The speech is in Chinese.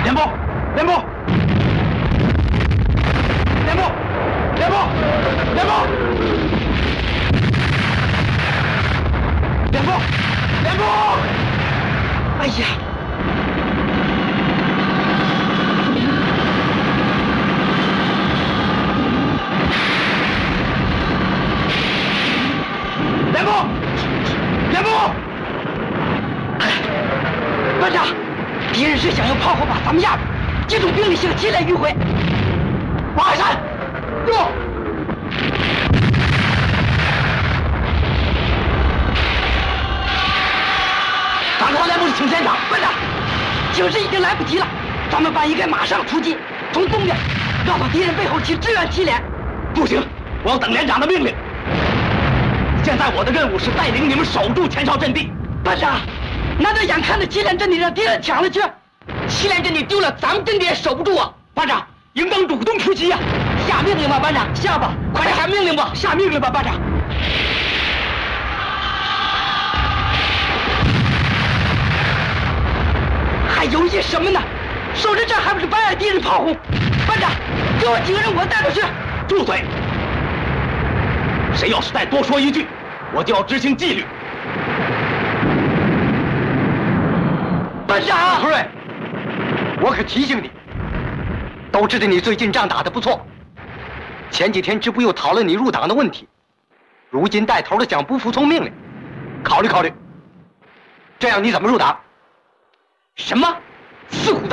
连部，连部，连部，连部，连部，连部，连部！哎呀！连部，连部！班长，敌人是想用炮火把咱们压住，集中兵力向西来迂回。往海山，入！赶快连部请先场，班长，警示已经来不及了，咱们班应该马上出击，从东边绕到敌人背后去支援祁连。不行，我要等连长的命令。现在我的任务是带领你们守住前哨阵地。班长，难道眼看着祁连阵地让敌人抢了去？祁连阵地丢了，咱们阵地也守不住啊！班长，应当主动出击呀！下命令吧，班长，下吧，快点下命令吧！下命令吧，班长。还犹豫什么呢？守着这还不是白挨敌人炮轰？班长，给我几个人，我带出去。住嘴！谁要是再多说一句，我就要执行纪律。班长，何瑞，我可提醒你，都知道你最近仗打得不错，前几天支部又讨论你入党的问题，如今带头的想不服从命令，考虑考虑，这样你怎么入党？什么？四虎